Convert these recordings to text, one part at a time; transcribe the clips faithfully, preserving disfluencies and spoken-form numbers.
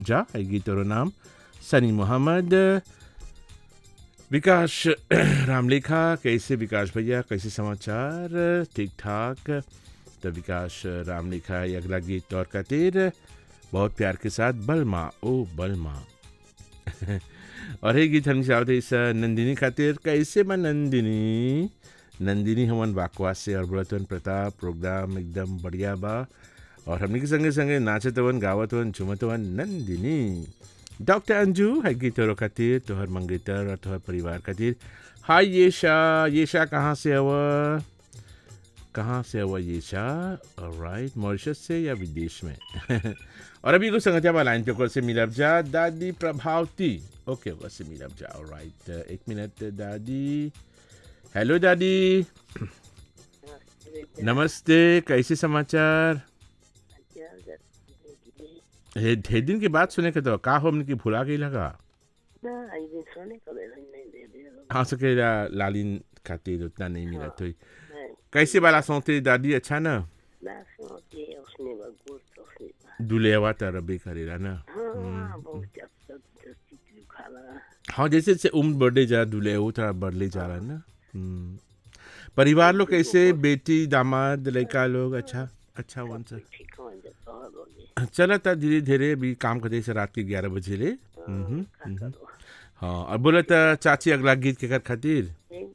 जा है गीतों नाम सनी मोहम्मद विकास रामलेखा। कैसे विकास भैया, कैसे समाचार? ठीक ठाक। तो विकास रामलेखा ये अगला गीत और खातिर बहुत प्यार के साथ बलमा ओ बलमा और ये गीत हम चाहते इस नंदिनी खातिर। कैसे बा नंदिनी? नंदिनी हमन बाकवास से और बोलतवन प्रताप प्रोग्राम एकदम बढ़िया बा और हमने के संगे संगे नाचतवन गावतवन झुमतवन नंदिनी। डॉक्टर अंजू है गीत और खातिर तोहर मंगेतर और तोहर परिवार खातिर। हाय येशा, येशा कहाँ से हवा? कहाँ से हुआ ये शाह? राइट, मॉरिशस से या विदेश में? और अभी कुछ संगतिया बा लाइन पे कॉल से मिलब जा दादी प्रभावती। ओके बस से मिलब जा। राइट, एक मिनट दादी। हेलो दादी, नमस्ते, कैसे समाचार? हे ढेर दिन के बाद सुने के तो का हो हमने की भुला गई लगा। हाँ सके लालिन खातिर उतना नहीं मिला तो कैसे वाला सोते दादी? अच्छा ना दुलेवा तरबे करेला ना। हाँ जैसे जैसे उम्र बढ़े जा दुले वो थोड़ा बढ़ले जा रहा है ना। परिवार लोग कैसे, बेटी दामाद लड़का लोग? अच्छा अच्छा वन सर चला था धीरे धीरे भी काम करते से रात के ग्यारह बजे ले। हाँ और बोला था चाची अगला गीत के कर खातिर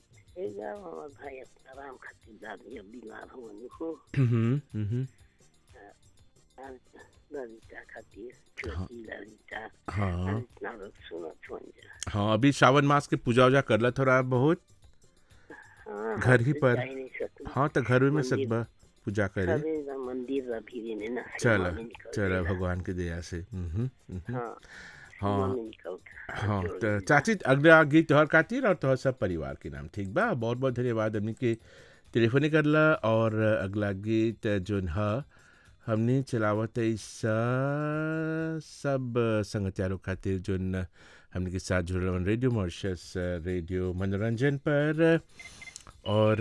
हाँ हाँ अभी श्रावण मास के पूजा वूजा करला थोड़ा बहुत घर ही पर। हाँ तो घर में सकबा पूजा करे। चला चला भगवान के दया से। हाँ हाँ तो चाची अगला गीत तोहर खातिर और तोहर सब परिवार के नाम। ठीक बा, बहुत बहुत धन्यवाद हमने के टेलीफोन करला। और अगला गीत जोन है हमने चलावत इस सब संगतियारों खातिर जोन हमने के साथ जुड़ल रेडियो मॉरिशस रेडियो मनोरंजन पर। और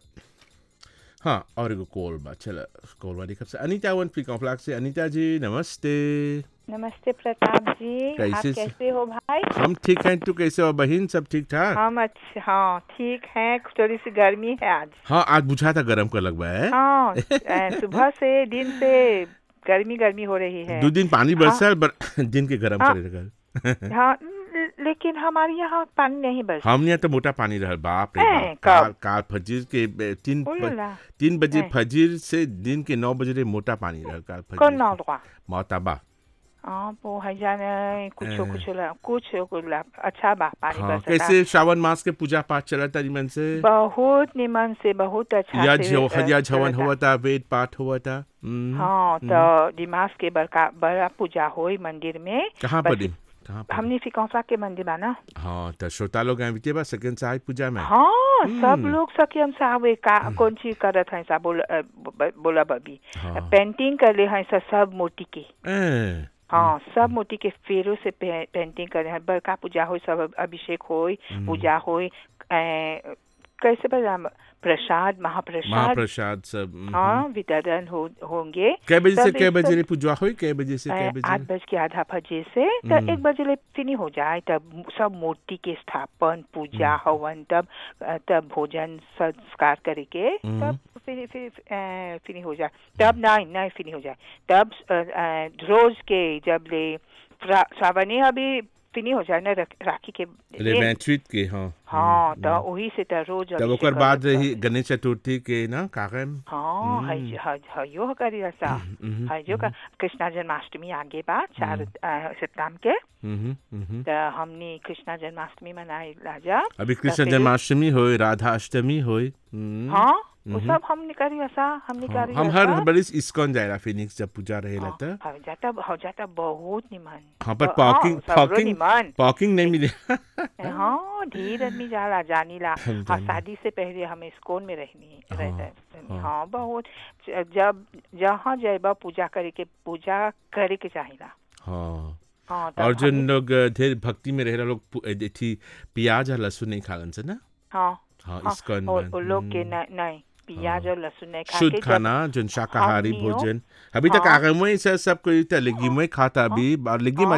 हाँ और एगो कॉल बा, चला कॉल वाली कब से अनीता वन फ्री कॉम्प्लेक्स से। अनीता जी नमस्ते। नमस्ते प्रताप जी, कैसे आप कैसे हो भाई? हम ठीक हैं, तू कैसे हो बहन? सब ठीक ठाक? हम अच्छा, हाँ ठीक है। थोड़ी सी गर्मी है आज। हाँ आज बुझा था गरम का लगवा है। हाँ सुबह से दिन से गर्मी गर्मी हो रही है। दो दिन पानी बरसा हाँ, बर, दिन के गरम हाँ, करे लगा। हाँ लेकिन हमारे यहाँ पानी नहीं बरसा। हमने यहाँ तो मोटा पानी रहा, बाप रे बाप। काल काल फजीर के तीन तीन बजे फजीर से दिन के नौ बजे मोटा पानी रहा काल फजीर। कौन नौ दवा मोटाबा हाँ वो है जाने कुछ कुछ कुछ अच्छा बा पानी हाँ, बरसता। कैसे श्रावण मास के पूजा पाठ चला था निमन से? बहुत निमन से, बहुत अच्छा या से हरिया झवन हुआ था, वेद पाठ हुआ था। हाँ तो दिमाग के बड़का बड़ा पूजा हुई मंदिर में। कहाँ पर? हमने फिकौसा के मंदिर बा ना। हाँ तो श्रोता लोग आए बीते बा सेकंड साहिब पूजा में। हाँ सब लोग सकियम साहब का कौन चीज करत है सब बोला बोला बबी पेंटिंग कर ले है सब मोती के। हाँ सब मोती के फेरों से पे, पेंटिंग कर रहे हैं। बड़का पूजा हो, सब अभिषेक हो, पूजा हो, कैसे बता प्रसाद महाप्रसाद महाप्रसाद सब हाँ वितरण हो होंगे। कै बजे से कै बजे पूजा हुई? कै बजे से कै बजे? आठ बज के आधा बजे से तो एक बजे ले फिनी हो जाए। तब सब मूर्ति के स्थापन पूजा हवन, तब तब भोजन संस्कार करके तब फिर फिर फिनी हो जाए। तब नहीं नहीं फिनी हो जाए तब रोज के जब ले श्रावणी अभी फिनी हो जाए ना राखी के रेवेंट्रीट के। हाँ हाँ तो वही से तो रोज तब ओकर बाद रही गणेश चतुर्थी के ना कागम। हाँ है है यो करी ऐसा है जो का कृष्णा जन्माष्टमी आगे बाद चार सितंबर के तो हमने कृष्णा जन्माष्टमी मनाई राजा। अभी कृष्ण जन्माष्टमी होई, राधा अष्टमी होई। हाँ वो सब हमने करी ऐसा हमने करी। हम हर बरिस इस्कॉन जाएला फिनिक्स जब पूजा रहेला त हो जाता हो जाता बहुत निमन। हाँ पर पार्किंग पार्किंग पार्किंग नहीं मिले। हाँ ढेर आदमी जाला जानीला। हाँ शादी से पहले हमें इस्कॉन में रहनी रहता। हाँ बहुत जब जहाँ जाएबा पूजा करे के पूजा करे के चाहिला। हाँ हाँ और जो लोग ढेर भक्ति में रह लोग थी प्याज और लहसुन नहीं खालन से ना। हाँ हाँ इस्कॉन लोग के नहीं प्याज और लहसुन नहीं खा शुद्ध के खाना जो शाकाहारी हमनियो- भोजन अभी तक हाँ। आगे में सब सब कोई तो लेगी में खाता हाँ। अभी और लेगी